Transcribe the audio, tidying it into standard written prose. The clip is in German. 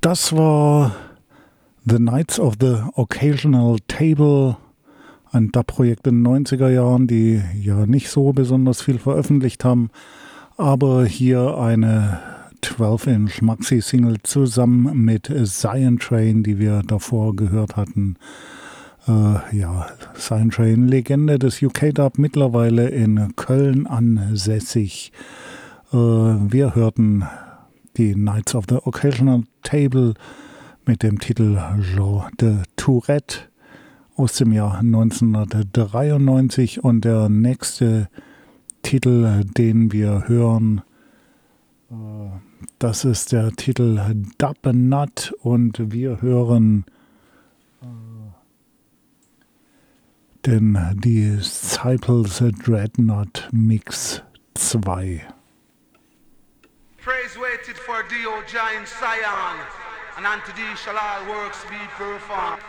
Das war The Knights of the Occasional Table, ein Dub-Projekt in den 90er Jahren, die ja nicht so besonders viel veröffentlicht haben, aber hier eine 12-inch Maxi-Single zusammen mit Zion Train, die wir davor gehört hatten. Zion Train, Legende des UK-Dub, mittlerweile in Köln ansässig. Wir hörten die Knights of the Occasional Table mit dem Titel Jean de Tourette aus dem Jahr 1993 und der nächste Titel, den wir hören, das ist der Titel Dub Nut und wir hören den Disciples Dreadnought Mix 2. Praise waited for thee, O giant Zion, and unto thee shall all works be performed.